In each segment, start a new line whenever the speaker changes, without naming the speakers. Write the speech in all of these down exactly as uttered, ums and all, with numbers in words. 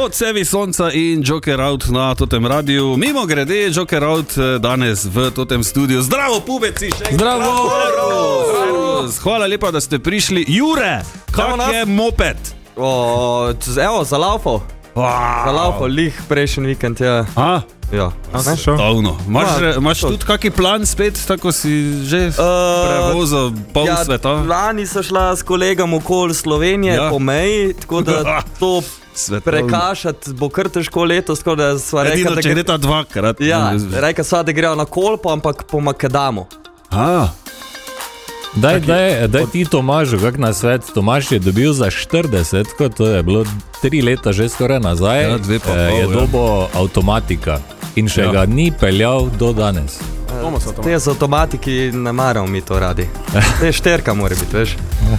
Odsevi sonca in Joker Out na totem radiju. Mimo grede, Joker Out danes v totem studiu. Zdravo, pubeci! Še
Zdravo!
Zdravo! Hvala lepa, da ste prišli. Jure, kak je moped?
O, evo, zalaufal.
Wow.
Zalaufal, lih prejšnji vikend, ja.
A?
Ja.
Stavno. Imaš, imaš tudi kaki plan spet, tako si že uh, prevozil pol
ja,
sveta?
Lani so šla s kolegom okoli Slovenije ja. po meji, tako da to prekašati bo kar težko letos, tako da sva rekla,
Edino,
da
če gre ta dvakrat.
Ja, rekla sva, da grejo na Kolpo, ampak po Makedamu.
A.
Daj, daj, daj ti Tomažu, kak na svet. Tomaž je dobil za štirideset, kot to je bilo tri leta že skoraj nazaj,
ja, dve pa pol,
je dobo ja. avtomatika in še ja. ga ni peljal do danes.
Te z avtomatiki ne maramo mi to radi. Te šterka mora biti, veš.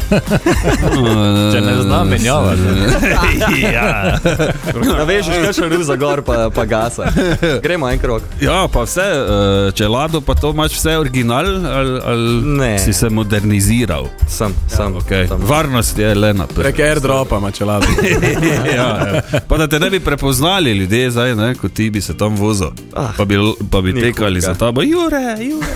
Če ne znam menjavati.
Ja.
Da vežeš kakšen ruz za gor pa, pa gasa. Gremo en krok.
Ja, pa vse, če Lado pa to imaš vse original ali, ali si se moderniziral?
Sem, sem.
Ja, okay.
sem.
Varnost je le naprej.
Prek airdropa ima če Lado.
Ja, ja. Pa da te ne bi prepoznali ljudje zdaj, ne, kot ti bi se tam vozil. Ah, pa bi, pa bi tekali za tabo. Jure, Jure.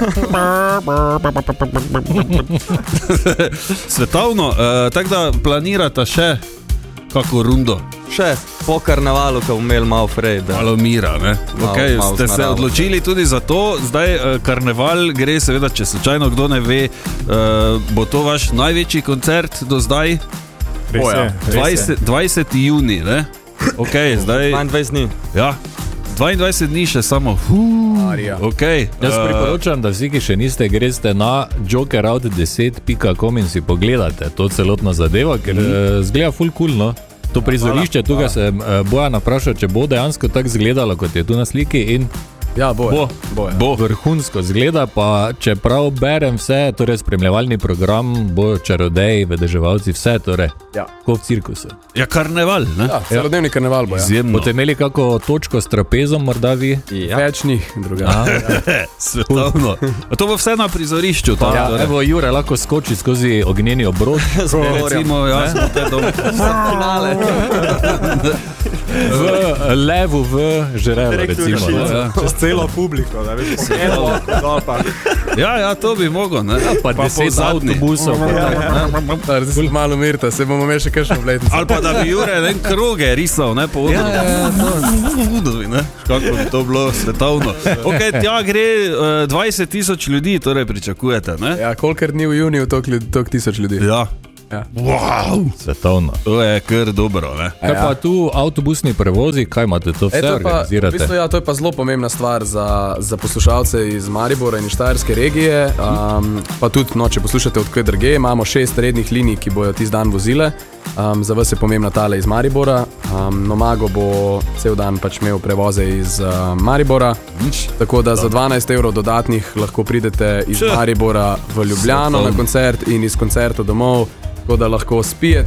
Svetovno, uh, tako da planirata še kako rundo?
Še po karnevalu, ko bomo imeli malo frej.
Malo mira, ne?
Malo,
okay,
malo
ste se odločili tudi za to. Zdaj uh, karneval gre, seveda, če slučajno kdo ne ve, uh, bo to vaš največji koncert do zdaj?
O, ja.
dvajseti junij, ne? Ok, zdaj...
dvaindvajset dni.
Ja, dvaindvajset dni še samo. Huu, okay.
Jaz priporočam, da vsi, ki še niste, greste na joker out deset pika com in si pogledate to celotno zadevo, ker mm. zgleda ful cool, no? To prizorišče, tukaj se Bojan vprašal, če bo dejansko tako zgledalo, kot je tu na sliki in
ja, bo,
bo,
bo,
bo vrhunsko zgleda, pa čeprav berem vse, torej spremljevalni program, bo čarodeji, vedeževalci, vse torej,
ja.
kot v cirkusu.
Ja, karneval, ne?
Ja, celodnevni karneval bo, ja.
Izjemno.
Boste imeli kako točko s trapezom, morda vi?
Ja. Večnih, druga.
Ja. Svetovno. A to bo vse na prizorišču.
Pa, ja,
torej.
Evo, Jure lahko skoči skozi ognjeni obrod.
Recimo, ja, smo te dom.
Finale.
V levu, v žrelo, recimo.
Ja.
Čez celo publiko, da veš, se eno, pa.
Ja, ja, to bi mogo, ne?
Ja, pa, pa deset avtobusov.
Ja, ja.
Zdaj se malo mirta, se bomo imeli še kakšno vletnico.
Ali pa da bi Jure ven kroge risal, ne, po odru. Ja, ja, ja. Ne? Kako bi to bilo svetovno. Ok, tja gre uh, dvajset tisoč ljudi, torej pričakujete, ne?
Ja, kolikor dni v juniju, toliko tisoč ljudi.
Ja.
Ja.
Wow.
Svetovno.
To je kar dobro, ne?
Kaj pa tu avtobusni prevozi, kaj imate to vse
e, to
organizirate?
Pa, v bistvu, ja, to je pa zelo pomembna stvar za, za poslušalce iz Maribora in Štajerske regije, um, pa tudi, no, če poslušate od kje drugje, imamo šest rednih linij, ki bojo tisti dan vozile. Um, za vas je pomembna tale iz Maribora. Um, Nomago bo cel dan pač imel prevoze iz uh, Maribora, tako da za dvanajst evrov dodatnih lahko pridete iz Maribora v Ljubljano na koncert in iz koncerta domov, tako da lahko spijete